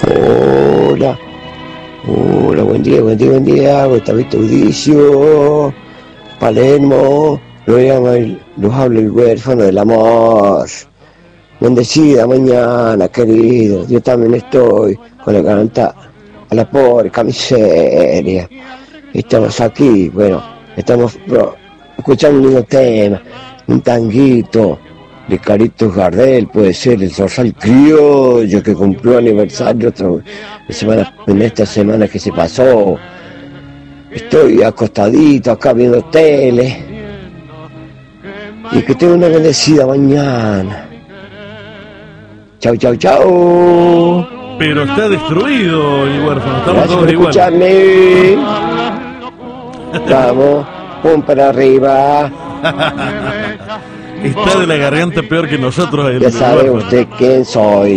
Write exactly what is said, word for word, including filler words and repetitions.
Hola, hola, buen día, buen día, buen día, Gustavito Audicio, Palermo, lo llama el, los habla el huérfano del amor. Bendecida mañana, querido, yo también estoy con la garganta a la porca miseria. Estamos aquí, bueno, estamos pro, escuchando un lindo tema, un tanguito de Carlitos Gardel, puede ser el Zorzal Criollo que cumplió aniversario otro, semana, en esta semana que se pasó. Estoy acostadito acá viendo tele y que tenga una bendecida mañana. Chau, chau, chau. Pero está destruido el huérfano, estamos Gracias todos por igual. escucharme. Vamos, pum para arriba. Está de la garganta peor que nosotros el Ya sabe huérfano. usted quién soy.